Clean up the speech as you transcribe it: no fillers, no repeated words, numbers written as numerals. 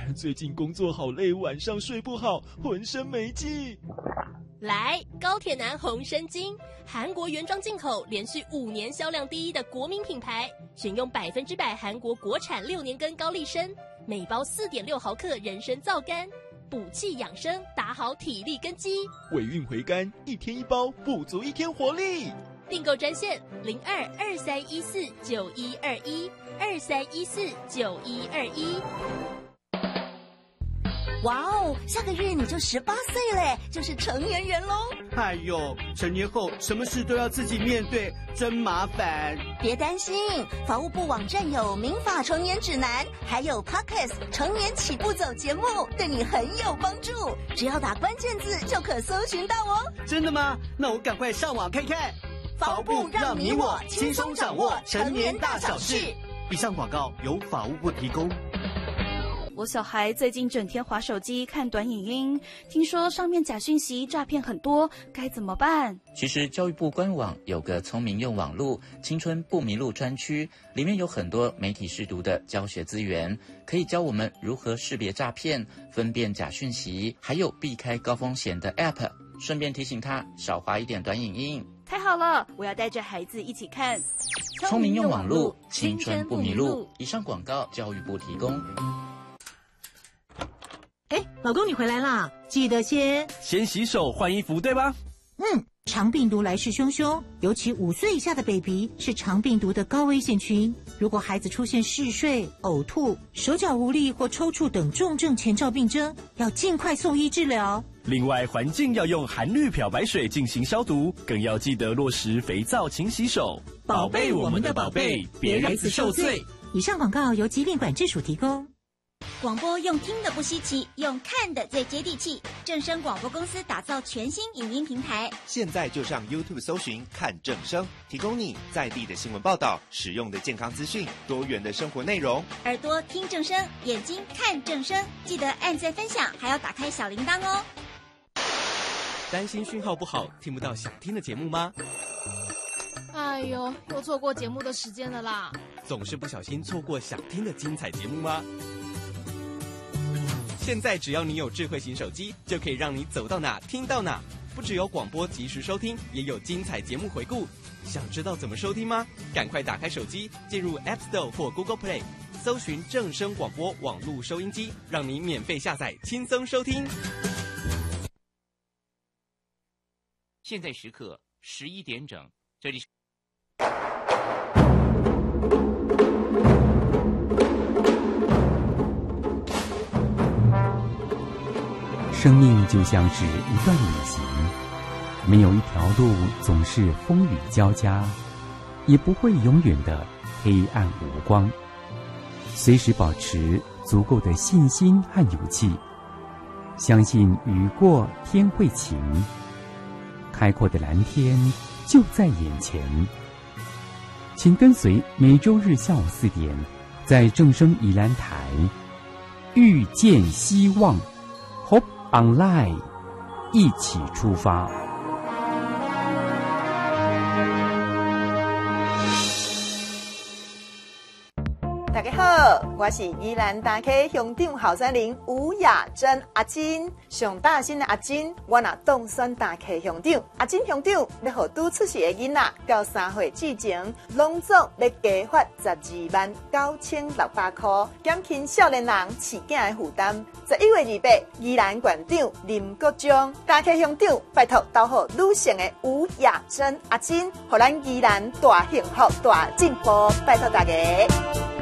最近工作好累，晚上睡不好，浑身没劲。 来，高铁男红参精，韩国原装进口，连续5年销量第一的国民品牌，选用100%韩国国产6年根高丽参，每包4.6毫克人参皂苷，补气养生，打好体力根基。 尾韵回甘，1天1包，补足1天活力。 订购专线02-2314-9121，2314-9121。 哇哦，下个月你就18岁嘞，就是成年人喽！ 哎呦，成年后什么事都要自己面对，真麻烦。 别担心，法务部网站有民法成年指南，还有 Podcast 成年起步走节目，对你很有帮助。只要打关键字就可搜寻到哦。 真的吗？那我赶快上网看看。 法务部让你我轻松掌握成年大小事。 以上广告由法务部提供。 我小孩最近整天滑手机看短影音，听说上面假讯息诈骗很多，该怎么办？ 其实教育部官网有个聪明用网路青春不迷路专区，里面有很多媒体识读的教学资源，可以教我们如何识别诈骗、分辨假讯息，还有避开高风险的 App。顺便提醒他少滑一点短影音。 太好了，我要带着孩子一起看。 聪明用网路，青春不迷路。以上广告教育部提供。 老公，你回来啦！记得先洗手换衣服，对吧？ 肠病毒来势汹汹，尤其5岁以下的 baby 是肠病毒的高危险群。如果孩子出现嗜睡、呕吐、手脚无力或抽搐等重症前兆病征，要尽快送医治疗。 另外，环境要用含氯漂白水进行消毒，更要记得落实肥皂勤洗手，宝贝我们的宝贝，别让孩子受罪。 以上广告由疾病管制署提供。 广播用听的不稀奇，用看的最接地气。正声广播公司打造全新影音平台， 现在就上 YouTube 搜寻看正声，提供你在地的新闻报道、实用的健康资讯、多元的生活内容。 耳朵听正声，眼睛看正声，记得按赞分享，还要打开小铃铛哦。 担心讯号不好，听不到想听的节目吗？ 哎呦，又错过节目的时间了啦！ 总是不小心错过想听的精彩节目吗？现在只要你有智慧型手机，就可以让你走到哪听到哪。不只有广播及时收听，也有精彩节目回顾。想知道怎么收听吗？赶快打开手机，进入 App Store 或 Google Play， 搜寻正声广播网络收音机，让你免费下载，轻松收听。 现在时刻11点整，这里是。 生命就像是一段旅行，没有一条路总是风雨交加，也不会永远的黑暗无光。随时保持足够的信心和勇气，相信雨过天会晴，开阔的蓝天就在眼前。请跟随每周日下午4点，在正声宜兰台遇见希望 Hope Online 一起出发。 大家好，我是宜兰大溪乡长候选人吴雅珍阿珍。上大新的阿珍，我若当选大溪乡长，阿珍乡长要予拄出世的囡仔，到3岁之前，拢总要加发129600块，减轻少年人饲囝的负担。11月28日，宜兰县长林国忠、大溪乡长拜托斗好女性的吴雅珍阿珍，予咱宜兰大幸福、大进步，拜托大家。